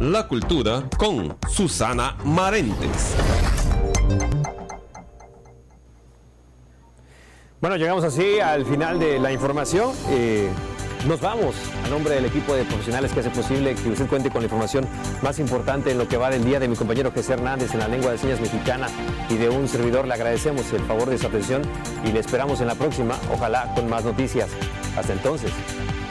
la cultura con Susana Marentes. Bueno, llegamos así al final de la información. Nos vamos a nombre del equipo de profesionales que hace posible que usted cuente con la información más importante en lo que va del día, de mi compañero José Hernández en la lengua de señas mexicana y de un servidor. Le agradecemos el favor de su atención y le esperamos en la próxima, ojalá con más noticias. Hasta entonces.